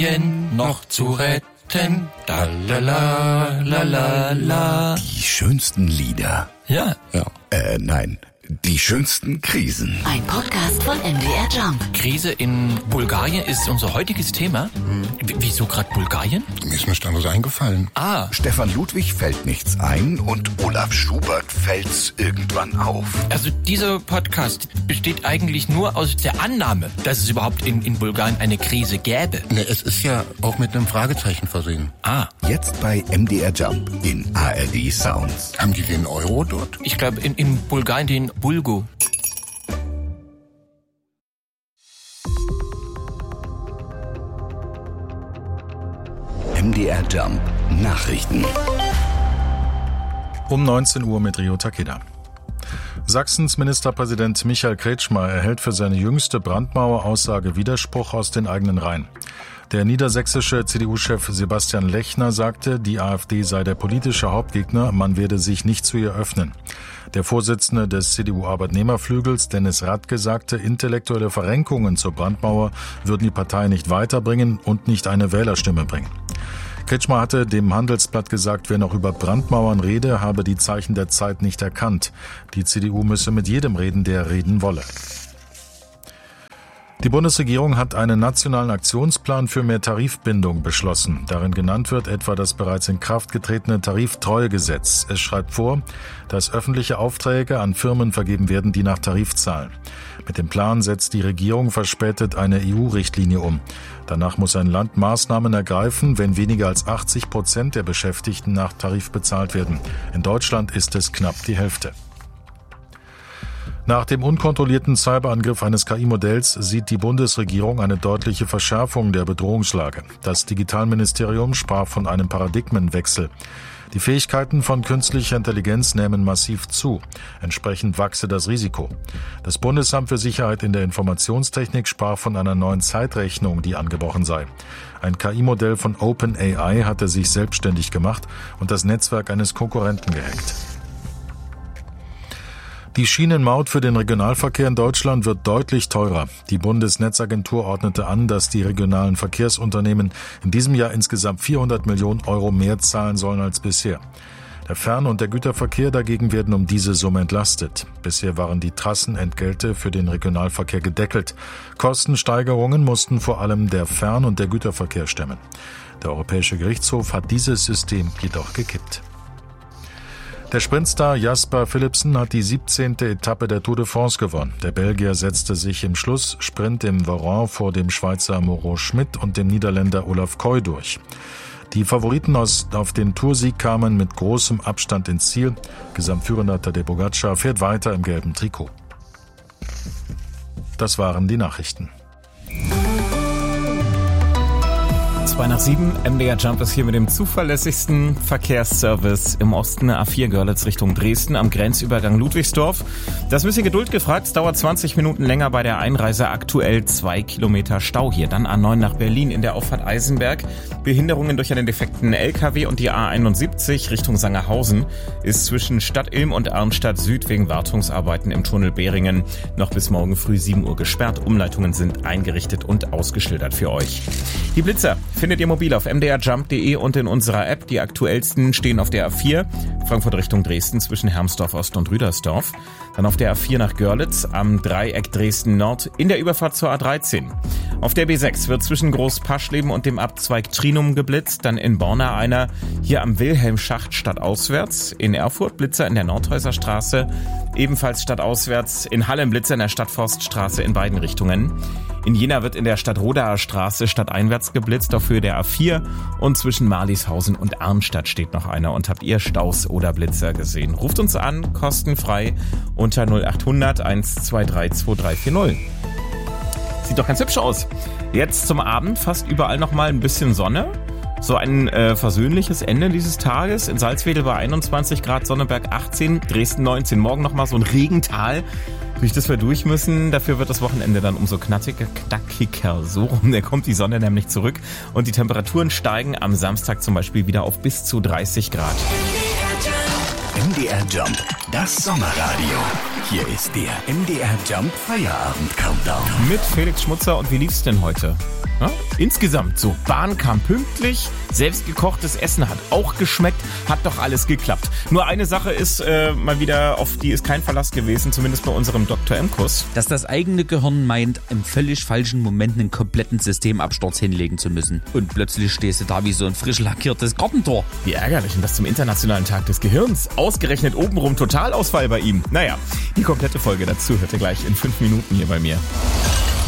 noch zu retten. Da la la la la la. Die schönsten Lieder. Ja. Nein. Die schönsten Krisen. Ein Podcast von MDR Jump. Krise in Bulgarien ist unser heutiges Thema. Wieso gerade Bulgarien? Mir ist nichts anderes eingefallen. Stefan Ludwig fällt nichts ein und Olaf Schubert fällt's irgendwann auf. Also dieser Podcast besteht eigentlich nur aus der Annahme, dass es überhaupt in Bulgarien eine Krise gäbe. Ne, es ist ja auch mit einem Fragezeichen versehen. Jetzt bei MDR Jump in ARD Sounds. Haben die den Euro dort? Ich glaube in Bulgarien den Bulgo. MDR Jump Nachrichten. Um 19 Uhr mit Rio Takeda. Sachsens Ministerpräsident Michael Kretschmer erhält für seine jüngste Brandmauer-Aussage Widerspruch aus den eigenen Reihen. Der niedersächsische CDU-Chef Sebastian Lechner sagte, die AfD sei der politische Hauptgegner, man werde sich nicht zu ihr öffnen. Der Vorsitzende des CDU-Arbeitnehmerflügels, Dennis Radke, sagte, intellektuelle Verrenkungen zur Brandmauer würden die Partei nicht weiterbringen und nicht eine Wählerstimme bringen. Kretschmer hatte dem Handelsblatt gesagt, wer noch über Brandmauern rede, habe die Zeichen der Zeit nicht erkannt. Die CDU müsse mit jedem reden, der reden wolle. Die Bundesregierung hat einen nationalen Aktionsplan für mehr Tarifbindung beschlossen. Darin genannt wird etwa das bereits in Kraft getretene Tariftreuegesetz. Es schreibt vor, dass öffentliche Aufträge an Firmen vergeben werden, die nach Tarif zahlen. Mit dem Plan setzt die Regierung verspätet eine EU-Richtlinie um. Danach muss ein Land Maßnahmen ergreifen, wenn weniger als 80% der Beschäftigten nach Tarif bezahlt werden. In Deutschland ist es knapp die Hälfte. Nach dem unkontrollierten Cyberangriff eines KI-Modells sieht die Bundesregierung eine deutliche Verschärfung der Bedrohungslage. Das Digitalministerium sprach von einem Paradigmenwechsel. Die Fähigkeiten von künstlicher Intelligenz nehmen massiv zu. Entsprechend wachse das Risiko. Das Bundesamt für Sicherheit in der Informationstechnik sprach von einer neuen Zeitrechnung, die angebrochen sei. Ein KI-Modell von OpenAI hatte sich selbstständig gemacht und das Netzwerk eines Konkurrenten gehackt. Die Schienenmaut für den Regionalverkehr in Deutschland wird deutlich teurer. Die Bundesnetzagentur ordnete an, dass die regionalen Verkehrsunternehmen in diesem Jahr insgesamt 400 Millionen Euro mehr zahlen sollen als bisher. Der Fern- und der Güterverkehr dagegen werden um diese Summe entlastet. Bisher waren die Trassenentgelte für den Regionalverkehr gedeckelt. Kostensteigerungen mussten vor allem der Fern- und der Güterverkehr stemmen. Der Europäische Gerichtshof hat dieses System jedoch gekippt. Der Sprintstar Jasper Philipsen hat die 17. Etappe der Tour de France gewonnen. Der Belgier setzte sich im Schlusssprint im Varan vor dem Schweizer Moreau Schmidt und dem Niederländer Olaf Koy durch. Die Favoriten auf den Toursieg kamen mit großem Abstand ins Ziel. Gesamtführender Tadej Pogačar fährt weiter im gelben Trikot. Das waren die Nachrichten. 6:02, MDR Jump ist hier mit dem zuverlässigsten Verkehrsservice im Osten, A4 Görlitz Richtung Dresden am Grenzübergang Ludwigsdorf. Das ist ein bisschen Geduld gefragt, es dauert 20 Minuten länger bei der Einreise, aktuell 2 Kilometer Stau hier. Dann A9 nach Berlin in der Auffahrt Eisenberg, Behinderungen durch einen defekten LKW und die A71 Richtung Sangerhausen ist zwischen Stadt Ilm und Arnstadt Süd wegen Wartungsarbeiten im Tunnel Behringen noch bis morgen früh 7 Uhr gesperrt. Umleitungen sind eingerichtet und ausgeschildert für euch. Die Blitzer findet ihr mobil auf mdrjump.de und in unserer App. Die aktuellsten stehen auf der A4, Frankfurt Richtung Dresden zwischen Hermsdorf Ost und Rüdersdorf. Dann auf der A4 nach Görlitz, am Dreieck Dresden Nord in der Überfahrt zur A13. Auf der B6 wird zwischen Großpaschleben und dem Abzweig Trinum geblitzt. Dann in Borna einer, hier am Wilhelmschacht stadtauswärts. In Erfurt Blitzer in der Nordhäuserstraße, ebenfalls stadtauswärts. In Halle Blitzer in der Stadtforststraße in beiden Richtungen. In Jena wird in der Stadtrodaer Straße stadteinwärts geblitzt auf Höhe der A4 und zwischen Marlishausen und Arnstadt steht noch einer. Und habt ihr Staus oder Blitzer gesehen? Ruft uns an, kostenfrei unter 0800 123 2340. Sieht doch ganz hübsch aus. Jetzt zum Abend fast überall noch mal ein bisschen Sonne. So ein versöhnliches Ende dieses Tages. In Salzwedel bei 21 Grad, Sonneberg 18, Dresden 19. Morgen nochmal so ein Regental, durch das wir durch müssen. Dafür wird das Wochenende dann umso knackiger. So rum, da kommt die Sonne nämlich zurück. Und die Temperaturen steigen am Samstag zum Beispiel wieder auf bis zu 30 Grad. MDR Jump Das Sommerradio. Hier ist der MDR Jump Feierabend Countdown. Mit Felix Schmutzer. Und wie lief's denn heute? Ja? Insgesamt so. Bahn kam pünktlich, selbstgekochtes Essen hat auch geschmeckt, hat doch alles geklappt. Nur eine Sache ist mal wieder, auf die ist kein Verlass gewesen, zumindest bei unserem Dr. M-Kurs. Dass das eigene Gehirn meint, im völlig falschen Moment einen kompletten Systemabsturz hinlegen zu müssen. Und plötzlich stehst du da wie so ein frisch lackiertes Gartentor. Wie ärgerlich, und das zum Internationalen Tag des Gehirns. Ausgerechnet obenrum Totalausfall bei ihm. Naja, die komplette Folge dazu hört ihr gleich in 5 Minuten hier bei mir.